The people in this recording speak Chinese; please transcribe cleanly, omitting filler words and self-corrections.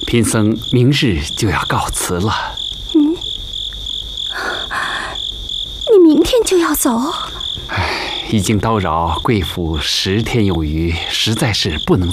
贫僧明日就要告辞了。 你明天就要走？ 已经叨扰贵府10天有余，实在是不能